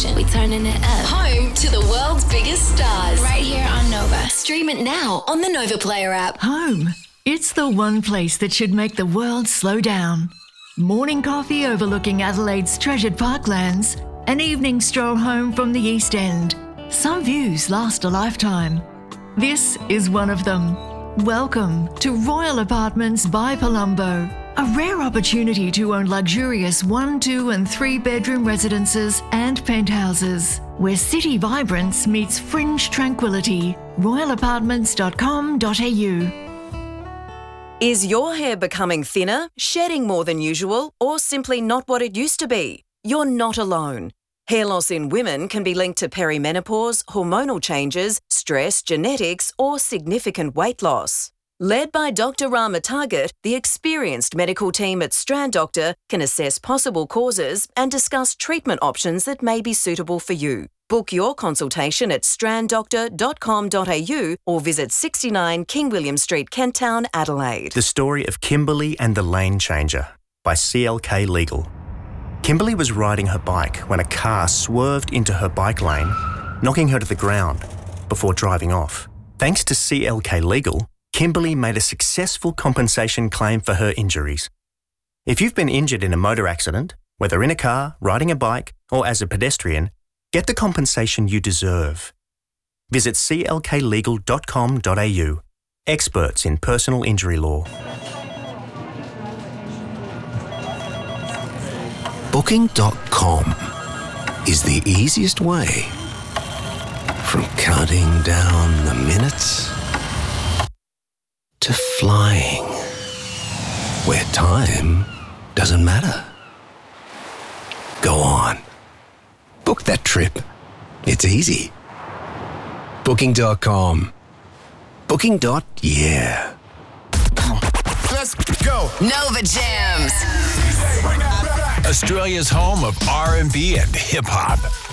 station. We turning it up. Home to the world's biggest stars. Right here on Nova. Stream it now on the Nova Player app. Home. It's the one place that should make the world slow down. Morning coffee overlooking Adelaide's treasured parklands. An evening stroll home from the East End. Some views last a lifetime. This is one of them. Welcome to Royal Apartments by Palumbo. A rare opportunity to own luxurious 1, 2 and 3 bedroom residences and penthouses, where city vibrance meets fringe tranquility. royalapartments.com.au. Is your hair becoming thinner, shedding more than usual, or simply not what it used to be? You're not alone. Hair loss in women can be linked to perimenopause, hormonal changes, stress, genetics, or significant weight loss. Led by Dr. Rama Target, the experienced medical team at Strand Doctor can assess possible causes and discuss treatment options that may be suitable for you. Book your consultation at stranddoctor.com.au or visit 69 King William Street, Kent Town, Adelaide. The story of Kimberly and the Lane Changer by CLK Legal. Kimberly was riding her bike when a car swerved into her bike lane, knocking her to the ground before driving off. Thanks to CLK Legal, Kimberly made a successful compensation claim for her injuries. If you've been injured in a motor accident, whether in a car, riding a bike, or as a pedestrian, get the compensation you deserve. Visit clklegal.com.au. Experts in personal injury law. Booking.com is the easiest way from counting down the minutes to flying, where time doesn't matter. Go on. Book that trip. It's easy. Booking.com. Booking.yeah. Let's go. Nova Jams. Australia's home of R&B and hip-hop.